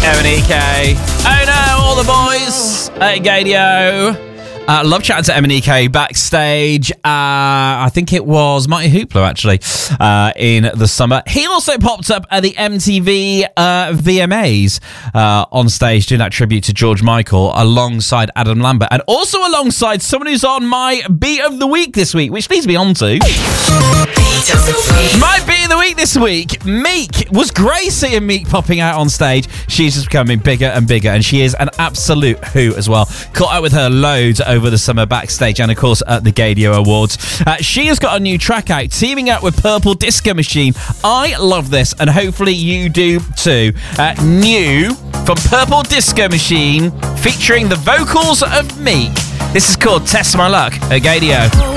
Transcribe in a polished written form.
M&EK. Oh no, all the boys at Gadio. Love chatting to M&EK backstage. I think it was Mighty Hoopla, actually, in the summer. He also popped up at the MTV VMAs on stage doing that tribute to George Michael alongside Adam Lambert and also alongside someone who's on my Beat of the Week this week, which leads me on to... My Beat of the Week this week, Meek. Was great seeing Meek popping out on stage. She's just becoming bigger and bigger, and she is an absolute hoot as well. Caught up with her loads over the summer backstage and, of course, at the Gadio Awards. She has got a new track out, teaming up with Purple Disco Machine. I love this, and hopefully you do too. New from Purple Disco Machine, featuring the vocals of Meek. This is called Test My Luck at Gadio.